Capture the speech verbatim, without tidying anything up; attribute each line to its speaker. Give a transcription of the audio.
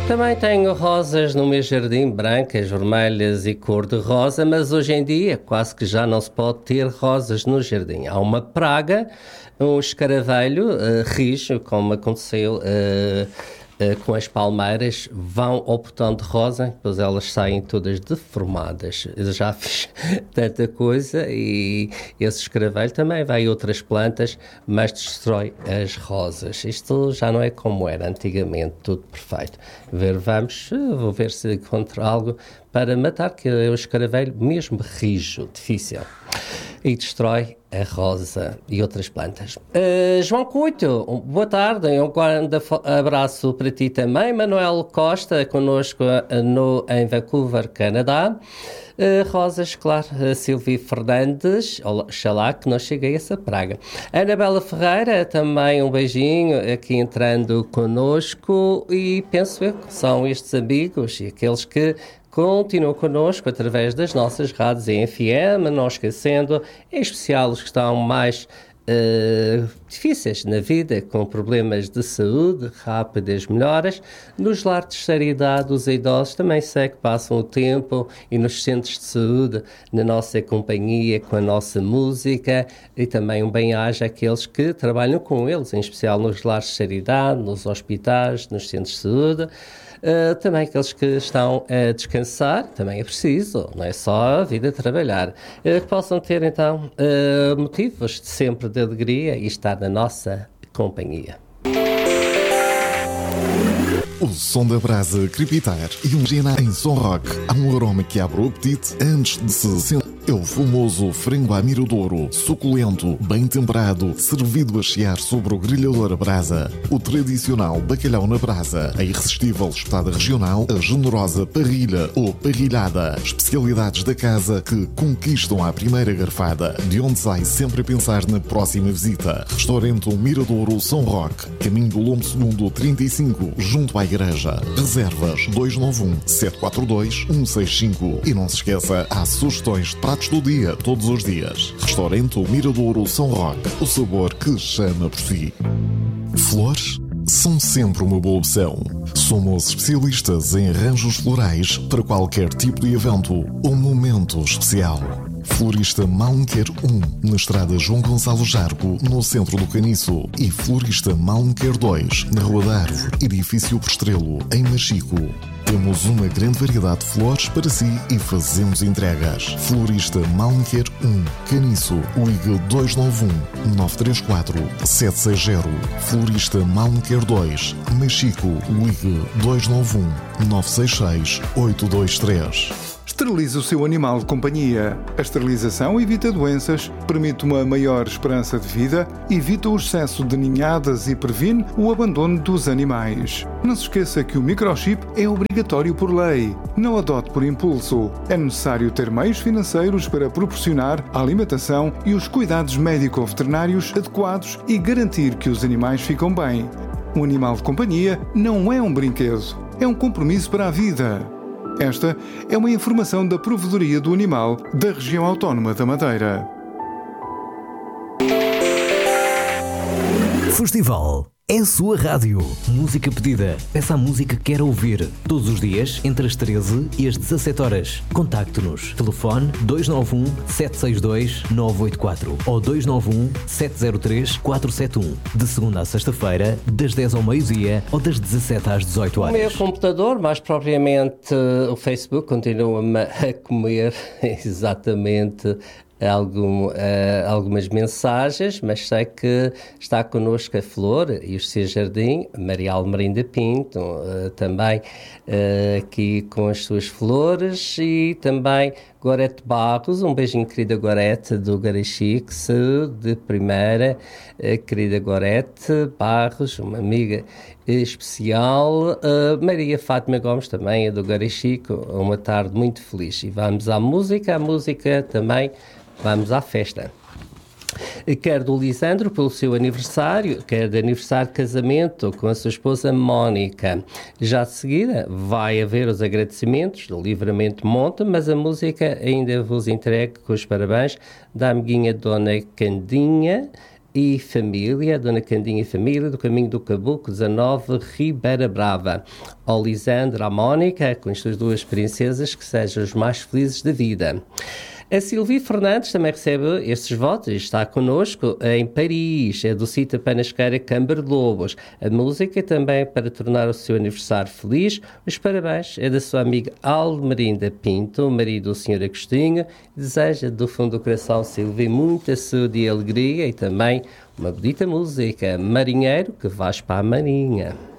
Speaker 1: Também tenho rosas no meu jardim, brancas, vermelhas e cor-de-rosa, mas hoje em dia quase que já não se pode ter rosas no jardim. Há uma praga, um escaravelho uh, rijo, como aconteceu uh, uh, com as palmeiras, vão ao botão de rosa, depois elas saem todas deformadas. Eu já fiz tanta coisa e esse escaravelho também vai a outras plantas, mas destrói as rosas. Isto já não é como era antigamente, tudo perfeito. Ver, vamos, vou ver se encontro algo para matar, que é o escaravelho mesmo rijo, difícil, e destrói a rosa e outras plantas. Uh, João Couto, boa tarde, um grande abraço para ti também. Manuel Costa, connosco no, em Vancouver, Canadá. Uh, Rosas, claro, uh, Silvia Fernandes, oxalá que não chegue a essa praga. Anabela Ferreira, também um beijinho aqui entrando connosco, e penso eu que são estes amigos e aqueles que continuam connosco através das nossas rádios em F M, não esquecendo, em especial os que estão mais uh, difíceis na vida, com problemas de saúde, rápidas melhoras. Nos lares de terceira idade, os idosos também sei que passam o tempo e nos centros de saúde, na nossa companhia, com a nossa música, e também um bem-aja àqueles que trabalham com eles, em especial nos lares de terceira idade, nos hospitais, nos centros de saúde. Uh, também aqueles que estão a descansar, também é preciso, não é só a vida de trabalhar, uh, que possam ter então uh, motivos de sempre de alegria e estar na nossa companhia.
Speaker 2: O som da brasa crepitar e um gina em som rock. Há um aroma que abre o apetite antes de se sentar. É o famoso frango à miradouro, suculento, bem temperado, servido a chiar sobre o grelhador a brasa. O tradicional bacalhau na brasa, a irresistível espetada regional, a generosa parrilha ou parrilhada. Especialidades da casa que conquistam à primeira garfada, de onde sai sempre a pensar na próxima visita. Restaurante Miradouro São Roque, caminho do Lombo Segundo trinta e cinco, junto à igreja. Reservas dois nove um, sete quatro dois, um seis cinco. E não se esqueça, há sugestões de pratos do dia, todos os dias. Restaurante Miradouro São Roque, o sabor que chama por si. Flores são sempre uma boa opção. Somos especialistas em arranjos florais para qualquer tipo de evento ou momento especial. Florista Malmequer um, na estrada João Gonçalo Jargo, no centro do Caniço. E Florista Malmequer dois, na Rua da Árvore, edifício Prestrelo, em Machico. Temos uma grande variedade de flores para si e fazemos entregas. Florista Malmequer um, Caniço, ligue dois nove um, nove três quatro, sete seis zero. Florista Malmequer dois, Machico, ligue dois nove um, nove seis seis, oito dois três.
Speaker 3: Esterilize o seu animal de companhia. A esterilização evita doenças, permite uma maior esperança de vida, evita o excesso de ninhadas e previne o abandono dos animais. Não se esqueça que o microchip é obrigatório por lei. Não adote por impulso. É necessário ter meios financeiros para proporcionar a alimentação e os cuidados médico-veterinários adequados e garantir que os animais ficam bem. Um animal de companhia não é um brinquedo, é um compromisso para a vida. Esta é uma informação da Provedoria do Animal da Região Autónoma da Madeira.
Speaker 4: Festival é a sua rádio. Música pedida. Peça a música que quer ouvir. Todos os dias, entre as treze e as dezassete horas. Contacte-nos. Telefone dois nove um, sete seis dois, nove oito quatro ou dois nove um, sete zero três, quatro sete um. De segunda a sexta-feira, das dez ao meio-dia ou das dezassete às dezoito horas.
Speaker 1: O meu computador, mais propriamente o Facebook, continua-me a comer exatamente Algum, uh, algumas mensagens, mas sei que está connosco a Flor e o seu jardim, Maria Almerinda Pinto, uh, também uh, aqui com as suas flores, e também Gorete Barros, um beijinho, querida Gorete, do Garixix, de primeira, uh, querida Gorete Barros, uma amiga especial. uh, Maria Fátima Gomes, também é do Garixico, uma tarde muito feliz. E vamos à música, a música também. Vamos à festa. Quer do Lisandro pelo seu aniversário, quer de aniversário de casamento com a sua esposa Mónica. Já de seguida vai haver os agradecimentos do Livramento Monte, mas a música ainda vos entrego com os parabéns da amiguinha Dona Candinha, e Família, Dona Candinha e Família, do Caminho do Caboclo dezanove, Ribeira Brava. Ao Lisandro, à Mónica, com estas duas princesas, que sejam os mais felizes da vida. A Silvia Fernandes também recebe estes votos e está connosco em Paris, é do sítio Panasqueira Câmara de Lobos. A música também para tornar o seu aniversário feliz. Os parabéns é da sua amiga Almerinda Pinto, marido do senhor Agostinho. Deseja do fundo do coração, Silvia, muita saúde e alegria e também uma bonita música, Marinheiro que vais para a Marinha.